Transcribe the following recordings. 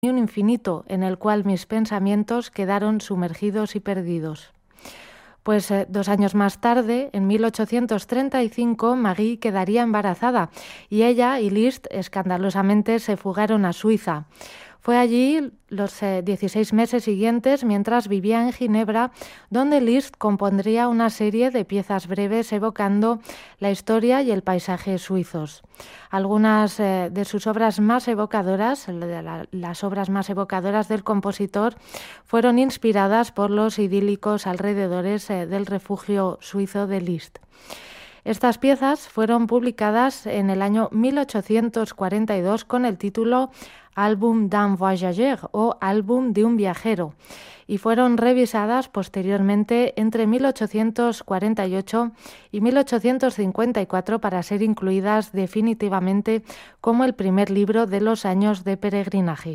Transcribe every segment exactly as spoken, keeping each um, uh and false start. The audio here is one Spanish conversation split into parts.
un infinito en el cual mis pensamientos quedaron sumergidos y perdidos. Pues eh, dos años más tarde, en mil ochocientos treinta y cinco, Marie quedaría embarazada y ella y Liszt escandalosamente se fugaron a Suiza. Fue allí los eh, dieciséis meses siguientes, mientras vivía en Ginebra, donde Liszt compondría una serie de piezas breves evocando la historia y el paisaje suizos. Algunas eh, de sus obras más evocadoras, la, las obras más evocadoras del compositor, fueron inspiradas por los idílicos alrededores eh, del refugio suizo de Liszt. Estas piezas fueron publicadas en el año mil ochocientos cuarenta y dos con el título Álbum d'un voyageur o Álbum de un viajero y fueron revisadas posteriormente entre mil ochocientos cuarenta y ocho y mil ochocientos cincuenta y cuatro para ser incluidas definitivamente como el primer libro de los años de peregrinaje.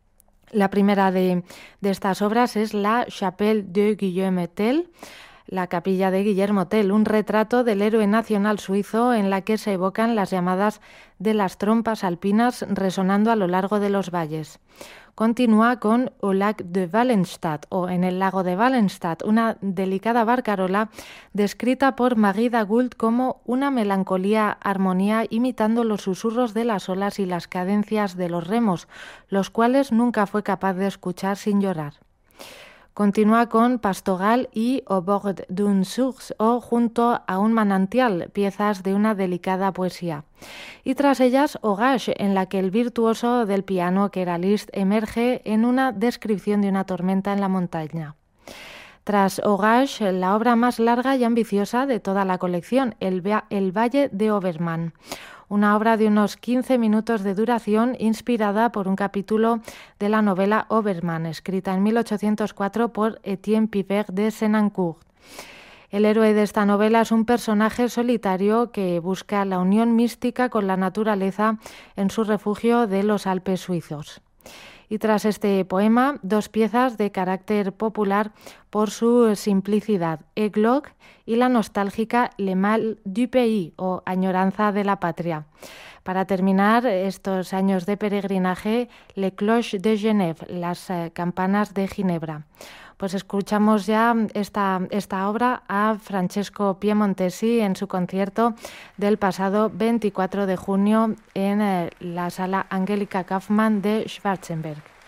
La primera de, de estas obras es la Chapelle de Guillaume Tell, la capilla de Guillermo Tell, un retrato del héroe nacional suizo en la que se evocan las llamadas de las trompas alpinas resonando a lo largo de los valles. Continúa con Au lac de Wallenstadt o En el lago de Wallenstadt, una delicada barcarola descrita por Marie Dagoult como una melancolía armonía imitando los susurros de las olas y las cadencias de los remos, los cuales nunca fue capaz de escuchar sin llorar. Continúa con Pastoral y Au bord d'une source o Junto a un manantial, piezas de una delicada poesía. Y tras ellas Orage, en la que el virtuoso del piano que era Liszt emerge en una descripción de una tormenta en la montaña. Tras Orage, la obra más larga y ambiciosa de toda la colección, El, el Valle de Obermann. Una obra de unos quince minutos de duración inspirada por un capítulo de la novela Obermann, escrita en mil ochocientos cuatro por Etienne Pivert de Senancourt. El héroe de esta novela es un personaje solitario que busca la unión mística con la naturaleza en su refugio de los Alpes suizos. Y tras este poema, dos piezas de carácter popular por su simplicidad, Églogue y la nostálgica Le Mal du Pays o Añoranza de la Patria. Para terminar estos años de peregrinaje, Les Cloches de Genève, las eh, campanas de Ginebra. Pues escuchamos ya esta, esta obra a Francesco Piemontesi en su concierto del pasado veinticuatro de junio en eh, la sala Angelika Kaufmann de Schwarzenberg.